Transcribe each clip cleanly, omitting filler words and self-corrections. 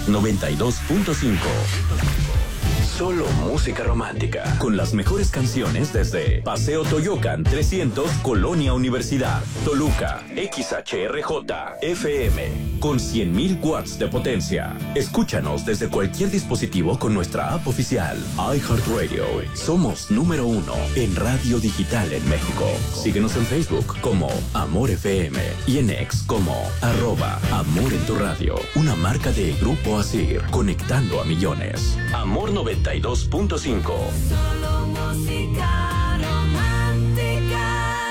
92.5. Solo música romántica, con las mejores canciones desde Paseo Toyocan 300, Colonia Universidad, Toluca, XHRJ, FM, con 100,000 watts de potencia. Escúchanos desde cualquier dispositivo con nuestra app oficial, iHeartRadio. Somos número 1 en radio digital en México. Síguenos en Facebook como Amor FM y en X como @Amor en tu radio. Una marca de Grupo Asir, conectando a millones. Amor 92.5. Solo música romántica.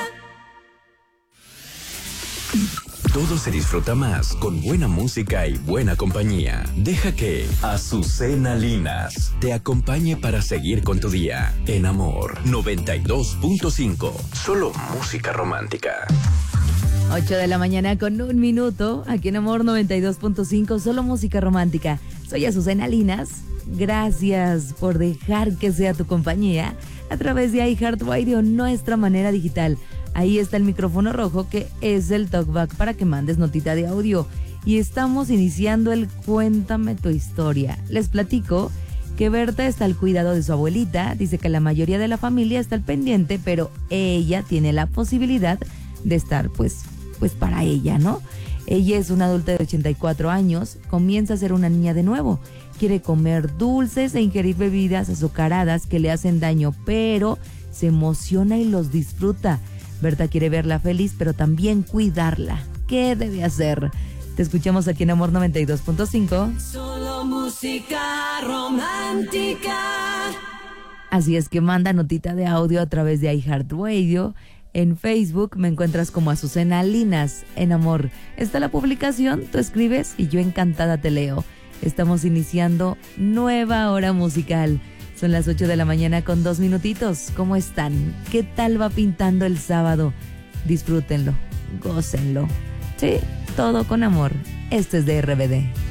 Todo se disfruta más con buena música y buena compañía. Deja que Azucena Linas te acompañe para seguir con tu día. En Amor 92.5. Solo música romántica. 8 de la mañana con 1 minuto. Aquí en Amor 92.5. Solo música romántica. Soy Azucena Linas. Gracias por dejar que sea tu compañía a través de iHeartRadio, nuestra manera digital. Ahí está el micrófono rojo que es el talkback para que mandes notita de audio. Y estamos iniciando el Cuéntame tu historia. Les platico que Berta está al cuidado de su abuelita. Dice que la mayoría de la familia está al pendiente, pero ella tiene la posibilidad de estar pues para ella, ¿no? Ella es una adulta de 84 años, comienza a ser una niña de nuevo. Quiere comer dulces e ingerir bebidas azucaradas que le hacen daño, pero se emociona y los disfruta. Berta quiere verla feliz, pero también cuidarla. ¿Qué debe hacer? Te escuchamos aquí en Amor 92.5. Solo música romántica. Así es que manda notita de audio a través de iHeartRadio. En Facebook me encuentras como Azucena Linas. En Amor está la publicación, tú escribes y yo encantada te leo. Estamos iniciando nueva hora musical. Son las 8 de la mañana con 2 minutitos. ¿Cómo están? ¿Qué tal va pintando el sábado? Disfrútenlo, gócenlo. Sí, todo con amor. Este es de RBD.